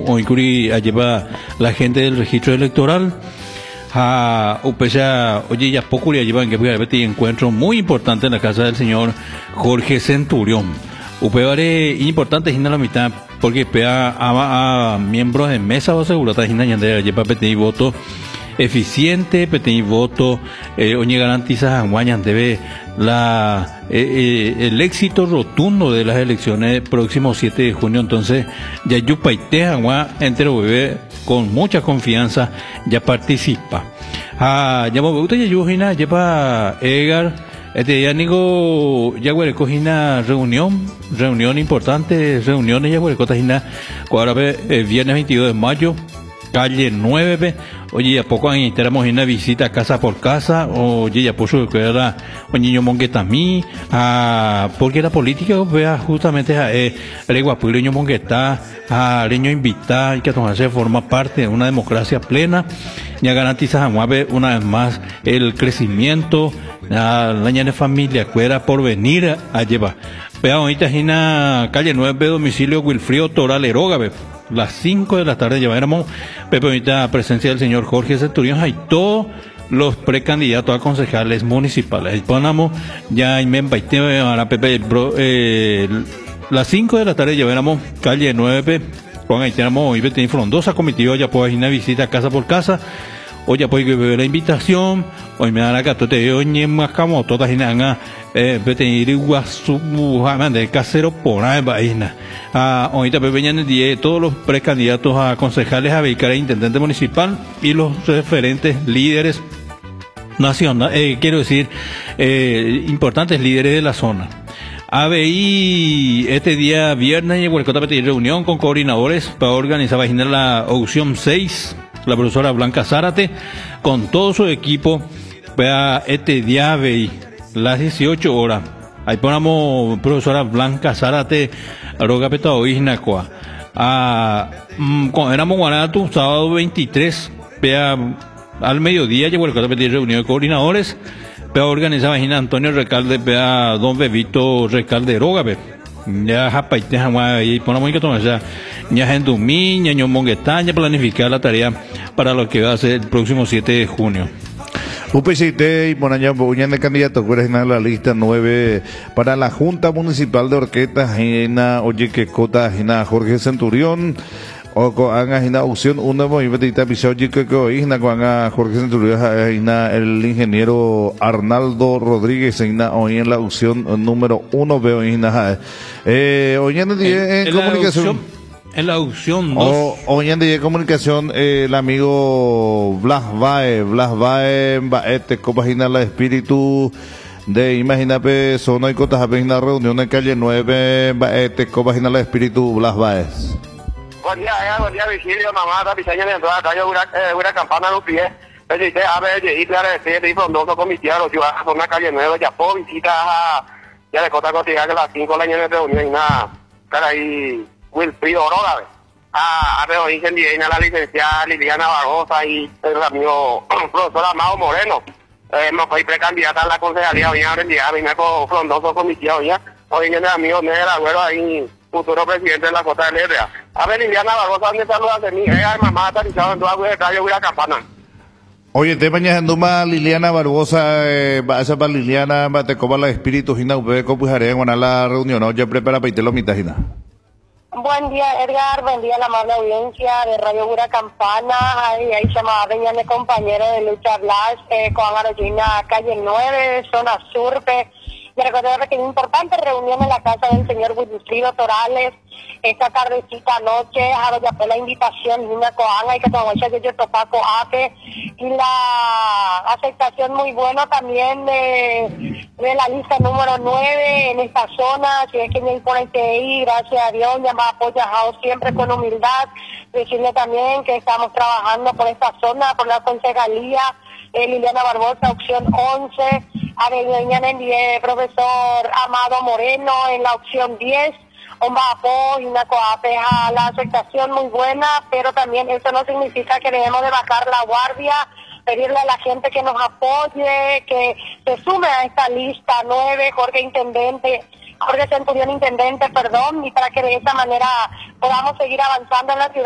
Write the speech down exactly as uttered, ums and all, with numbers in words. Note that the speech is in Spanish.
hoy curi lleva la gente del registro electoral. A Upesa, oye, ya poco le llevan que este encuentro muy importante en la casa del señor Jorge Centurión. Upevare importante en la mitad porque pea a, a miembros de mesa o seguro está en lleva pedir voto eficiente, pedir voto eh, oye garantiza a debe la eh, eh, el éxito rotundo de las elecciones próximo siete de junio. Entonces ya yupaite agua entero bebé con mucha confianza ya participa. Ah, ya me gusta ya yujina lleva Edgar este ya nigo ya huele cojina reunión reunión importante reuniones ya huele cojina ahora ve viernes veintidós de mayo calle nueve. Oye, ya poco entramos en una visita casa por casa. Oye, ya puso que era un niño monguetamí. Ah, porque la política vea justamente a eh, el guapuleño monguetá, a leño invitar y que se forma parte de una democracia plena. Ya garantiza a mueve una vez más el crecimiento, la niña de familia, cuera por venir a llevar. Vea, ahorita en la calle nueve, domicilio Wilfrío Toral Eroga, ve. Las cinco de la tarde llevaremos Pepe ahorita presencia del señor Jorge Centurión y todos los precandidatos a concejales municipales. Ponamos ya en Membaite a Pepe eh, las cinco de la tarde llevaremos calle nueve con ahí tenemos hoy tiene frondosa comitiva ya puedo ir una visita casa por casa. Hoy ya puedo ver la invitación, hoy me da la catote, hoy ni más como todas y nada, eh, petenir iguasu, de casero por ahí, vaina. Ah, ahorita pepeñan el día todos los precandidatos a concejales, a becar e intendente municipal y los referentes líderes nacionales, eh, quiero decir, eh, importantes líderes de la zona. A B I este día viernes y Huelcota pedir reunión con coordinadores para organizar la opción seis. La profesora Blanca Zárate, con todo su equipo, vea este día A B I, las dieciocho horas. Ahí ponemos profesora Blanca Zárate, Roga Petao Isnacoa. Ah, mm, éramos Guanato, sábado veintitrés, vea al mediodía, llegó el caso de pedir reunión de coordinadores, vea organizaba Gina Antonio Recalde, vea don Bebito Recalde Roga, vea. Ya japaite ahí ponemos que tomar ya ya gente humilde ño monguetaña planificar la tarea para lo que va a ser el próximo siete de junio. U P C T y Monaña Boñán de candidato en la lista nueve para la Junta Municipal de Orquesta Gina Oye que Cota Gina Jorge Centurión o con Gina opción uno muy petita episodio que Gina con Jorge Centurión Gina el ingeniero Arnaldo Rodríguez Gina hoy en la opción número uno veo Gina eh hoy en día en comunicación en la opción dos hoy en día en comunicación eh, el amigo Blas Bae Blas Bae este compagina la espíritu de imagínate zona y cotas a reunión en calle nueve este compagina la espíritu Blas Baez. Buen día, eh, buen día, Vigilio, mamá, la piseña de toda calle, una, eh, una campana en los pies. Pero si usted a ver, y claro, este, y frondoso con mi tía, los ciudadanos por una calle nueva, ya puedo visitar a, ya de Cota Cotija, que las cinco de la de reunión y nada, cara ahí, Wilfrido Oroga, a, a ver, hoy incendié la licenciada Liliana Barbosa y el amigo profesor Amado Moreno, eh, me fui precandidata a la concejalía, hoy aprendía, vine con frondoso con mi tía, hoy, hoy viene el amigo Nera Agüero ahí, futuro presidente de la Costa del Herrea. A ver, Liliana Barbosa, ¿dónde saludas de mí? Ella, mamá, está avisado en toda la calle, voy a campana. Oye, te bañas en Duma, Liliana Barbosa, eh, esa para Liliana, te copa la espíritu, Gina, upe, copujaré en la reunión, ¿no? Ya prepara para irte lo mitad, Gina. Buen día, Edgar, buen día a la amable audiencia de Radio Gura Campana, ahí, ahí se llama Beñane, compañero de Lucha Blas, eh, con Arolina, calle nueve, zona surpe. Y recordar que es importante reunión en la casa del señor Wilfrido Torales esta tardecita noche, a ya la invitación una coanga y que todo eso yo topaco ape y la aceptación muy buena también de, de la lista número nueve en esta zona, si es que me impone que ir, gracias a Dios, ya me ha apoyado siempre con humildad, decirle también que estamos trabajando por esta zona, por la concejalía, eh, Liliana Barbosa, opción once, a el profesor Amado Moreno en la opción diez, un bajo y una coapeja, la aceptación muy buena, pero también eso no significa que debemos de bajar la guardia, pedirle a la gente que nos apoye, que se sume a esta lista nueve, Jorge Intendente, Jorge Centurión Intendente, perdón, y para que de esa manera podamos seguir avanzando en la ciudad.